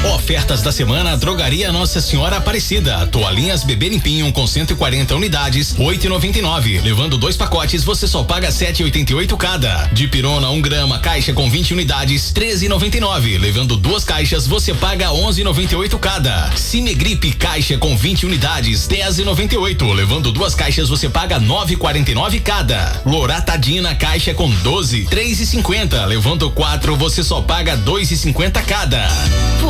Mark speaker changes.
Speaker 1: Ofertas da semana, Drogaria Nossa Senhora Aparecida. Toalhinhas bebê limpinho com 140 unidades, 8,99. Levando 2 pacotes, você só paga 7,88 cada. Dipirona 1 grama, caixa com 20 unidades, 13,99. Levando 2 caixas, você paga 11,98 cada. Cimegripe, caixa com 20 unidades, 10,98. Levando 2 caixas, você paga 9,49 cada. Loratadina, caixa com 12, 3,50. Levando 4, você só paga 2,50 cada.